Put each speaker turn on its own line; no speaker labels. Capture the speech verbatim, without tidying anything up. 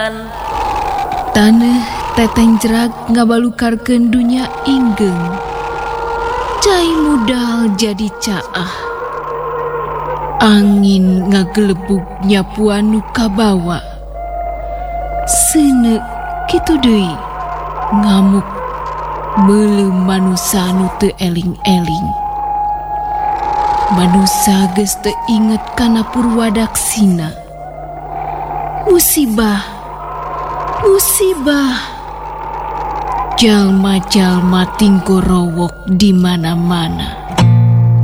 sorangan.
Taneuh teteng jerak ngabalukarkeun dunya inggeng. Cai mudal jadi caah. Angin ngagelebug nyapuan nu kabawa. Seuneu kitu deui ngamuk meuleuh manusa nu teu eling-eling. Manusa geus teu inget kana purwadaksina. Musibah, musibah. Jalma-jalma tinggorowok di mana-mana.